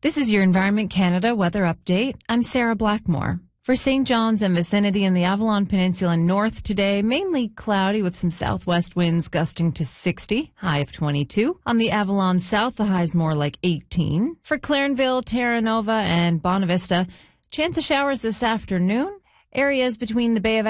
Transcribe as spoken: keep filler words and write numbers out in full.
This is your Environment Canada weather update. I'm Sarah Blackmore. For Saint John's and vicinity in the Avalon Peninsula north today, mainly cloudy with some southwest winds gusting to sixty, high of twenty-two. On the Avalon south, the high's more like eighteen. For Clarenville, Terra Nova, and Bonavista, chance of showers this afternoon. Areas between the Bay of